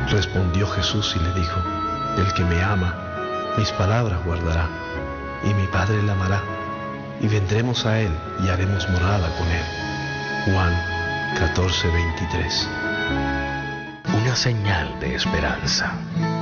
Respondió Jesús y le dijo: el que me ama, mis palabras guardará, y mi Padre le amará, y vendremos a él y haremos morada con él. Juan 14:23. Una señal de esperanza.